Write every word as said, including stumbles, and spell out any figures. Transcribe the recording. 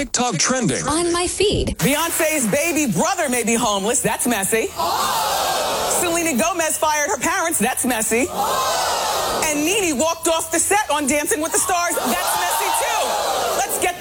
TikTok trending. On my feed. Beyonce's baby brother may be homeless. That's messy. Selena Gomez fired her parents. That's messy. And Nene walked off the set on Dancing with the Stars. That's messy too. Let's get